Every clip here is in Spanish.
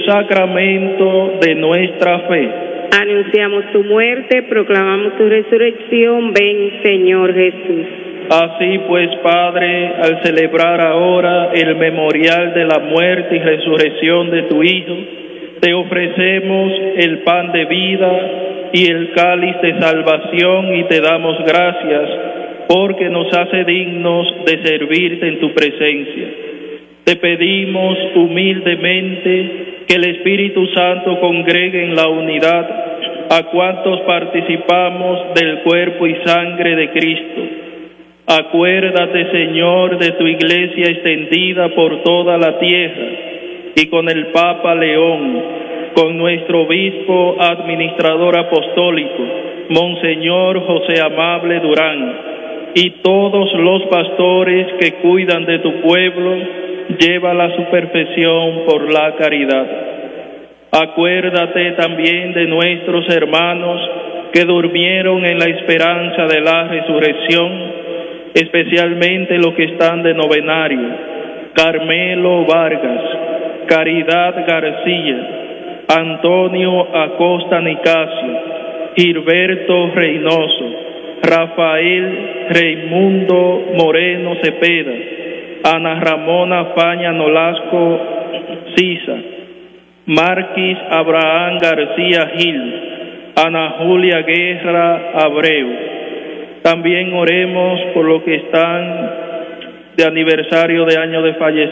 Sacramento de nuestra fe. Anunciamos tu muerte, proclamamos tu resurrección. Ven, Señor Jesús. Así pues, Padre, al celebrar ahora el memorial de la muerte y resurrección de tu Hijo, te ofrecemos el pan de vida y el cáliz de salvación y te damos gracias porque nos hace dignos de servirte en tu presencia. Te pedimos humildemente que el Espíritu Santo congregue en la unidad a cuantos participamos del cuerpo y sangre de Cristo. Acuérdate, Señor, de tu iglesia extendida por toda la tierra y con el Papa León, con nuestro obispo administrador apostólico, Monseñor José Amable Durán, y todos los pastores que cuidan de tu pueblo, llévala a su perfección por la caridad. Acuérdate también de nuestros hermanos que durmieron en la esperanza de la resurrección, especialmente los que están de novenario: Carmelo Vargas, Caridad García, Antonio Acosta Nicasio, Gilberto Reynoso, Rafael Raimundo Moreno Cepeda, Ana Ramona Faña Nolasco Sisa, Marquis Abraham García Gil, Ana Julia Guerra Abreu. También oremos por los que están de aniversario de año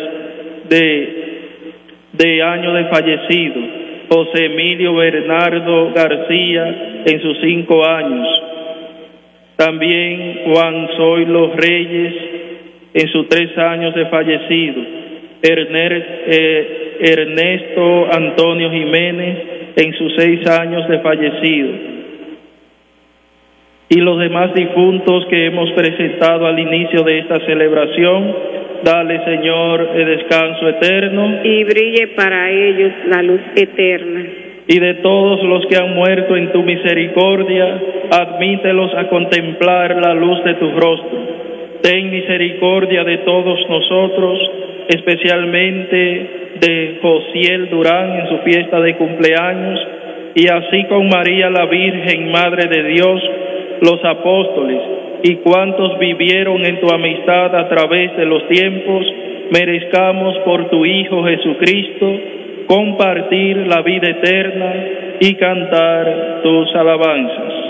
de fallecido: José Emilio Bernardo García en sus 5 años. También Juan Zoilo Reyes en sus 3 años de fallecido. Ernesto Antonio Jiménez en sus 6 años de fallecido. Y los demás difuntos que hemos presentado al inicio de esta celebración, dale, Señor, el descanso eterno. Y brille para ellos la luz eterna. Y de todos los que han muerto en tu misericordia, admítelos a contemplar la luz de tu rostro. Ten misericordia de todos nosotros, especialmente de Josiel Durán en su fiesta de cumpleaños, y así con María la Virgen, Madre de Dios, los apóstoles y cuantos vivieron en tu amistad a través de los tiempos, merezcamos por tu Hijo Jesucristo compartir la vida eterna y cantar tus alabanzas.